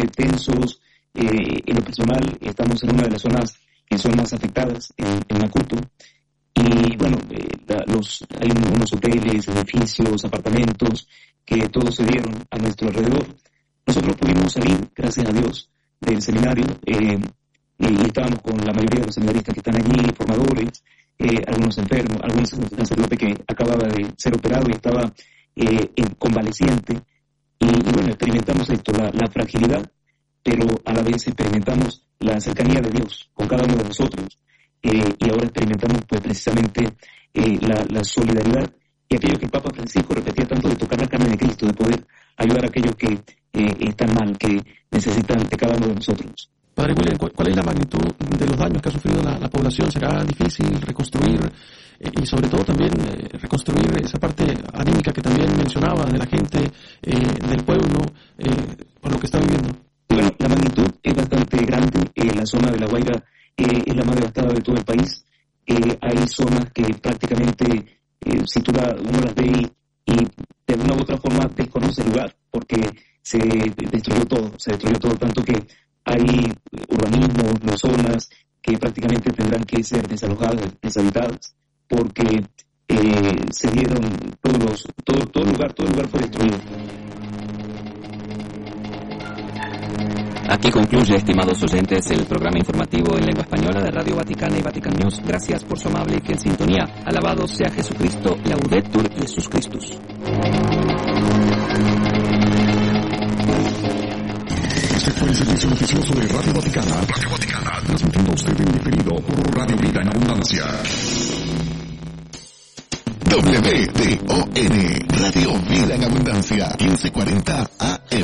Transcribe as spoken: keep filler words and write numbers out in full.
tensos. Eh, en lo personal, estamos en una de las zonas que son más afectadas en, en Macuto. Y bueno, eh, la, los, hay unos hoteles, edificios, apartamentos que todos se dieron a nuestro alrededor. Nosotros pudimos salir, gracias a Dios, del seminario eh, y estábamos con la mayoría de los seminaristas que están allí, formadores, eh, algunos enfermos, algunos sacerdote que acababa de ser operado y estaba eh, convaleciente. Y, y bueno, experimentamos esto, la, la fragilidad, pero a la vez experimentamos la cercanía de Dios con cada uno de nosotros. Eh, y ahora experimentamos pues precisamente eh, la, la solidaridad y aquello que el Papa Francisco repetía tanto, de tocar la carne de Cristo, de poder ayudar a aquellos que eh, están mal, que necesitan de cada uno de nosotros. Padre William, ¿cuál es la magnitud de los daños que ha sufrido la, la población? ¿Será difícil reconstruir eh, y sobre todo también eh, reconstruir esa parte anímica que también mencionaba de la gente, eh, del pueblo, eh, por lo que está viviendo? Bueno, la magnitud es bastante grande. Eh, la zona de La Guaira eh, es la más devastada de todo el país. Eh, hay zonas que prácticamente, eh, si tú la, uno las ve y, y de alguna u otra forma desconoce el lugar, porque se destruyó todo, se destruyó todo, tanto que hay urbanismos, no zonas que prácticamente tendrán que ser desalojadas, deshabitadas, porque eh, se dieron todos los, todo, todo lugar, todo lugar fue destruido. Aquí concluye, estimados oyentes, el programa informativo en lengua española de Radio Vaticana y Vatican News. Gracias por su amable y fiel sintonía. Alabado sea Jesucristo, Laudetur Jesus Christus. Este fue el servicio noticioso de Radio Vaticana. Radio Vaticana, transmitiendo a usted en diferido por Radio Vida en Abundancia. W D O N, Radio Vida en Abundancia, quince cuarenta A